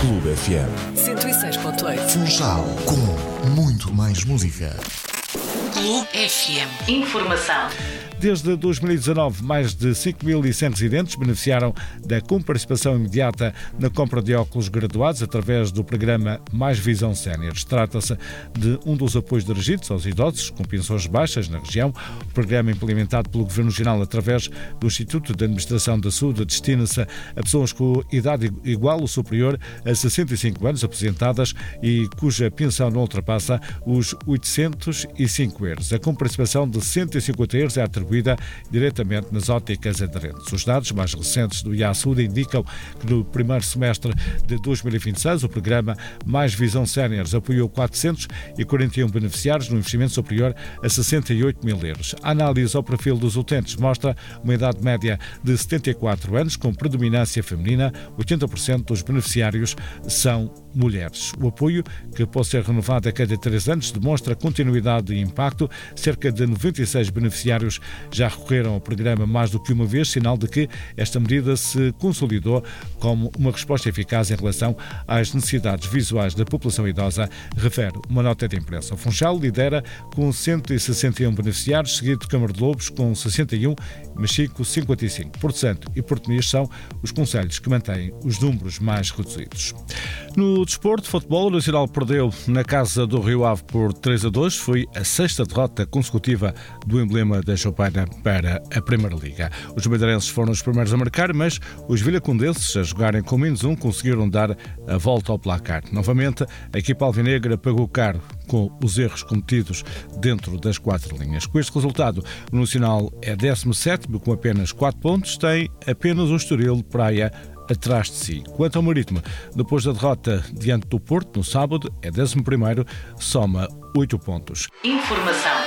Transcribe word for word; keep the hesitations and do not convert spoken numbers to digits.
Clube F M. cento e seis ponto oito. Funchal, com muito mais música. Clube F M. Informação. Desde dois mil e dezanove, mais de cinco mil e cem residentes beneficiaram da comparticipação imediata na compra de óculos graduados através do programa Mais Visão Séniores. Trata-se de um dos apoios dirigidos aos idosos com pensões baixas na região. O programa, implementado pelo Governo Regional através do Instituto de Administração da Saúde, destina-se a pessoas com idade igual ou superior a sessenta e cinco anos, aposentadas e cuja pensão não ultrapassa os oitocentos e cinco euros. A comparticipação de cento e cinquenta euros é atribuída diretamente nas ópticas aderentes. Os dados mais recentes do I A Saúde indicam que no primeiro semestre de dois mil e vinte e seis o programa Mais Visão Séniores apoiou quatrocentos e quarenta e um beneficiários no investimento superior a sessenta e oito mil euros. A análise ao perfil dos utentes mostra uma idade média de setenta e quatro anos, com predominância feminina. oitenta por cento dos beneficiários são mulheres. O apoio, que pode ser renovado a cada três anos, demonstra continuidade e impacto. Cerca de noventa e seis beneficiários já recorreram ao programa mais do que uma vez, sinal de que esta medida se consolidou como uma resposta eficaz em relação às necessidades visuais da população idosa, refere uma nota de imprensa. O Funchal lidera com cento e sessenta e um beneficiários, seguido de Câmara de Lobos com sessenta e um, Machico cinquenta e cinco por cento e Porto Muniz são os concelhos que mantêm os números mais reduzidos. No desporto, futebol, o Nacional perdeu na casa do Rio Ave por três a dois. Foi a sexta derrota consecutiva do emblema da Choupana para a Primeira Liga. Os madeirenses foram os primeiros a marcar, mas os vilhacondenses, a jogarem com menos um, conseguiram dar a volta ao placar. Novamente, a equipa alvinegra pagou caro com os erros cometidos dentro das quatro linhas. Com este resultado, o Nacional é décimo sétimo com apenas quatro pontos, tem apenas o Estoril de Praia atrás de si. Quanto ao Marítimo, depois da derrota diante do Porto no sábado, é décimo primeiro, soma oito pontos. Informação.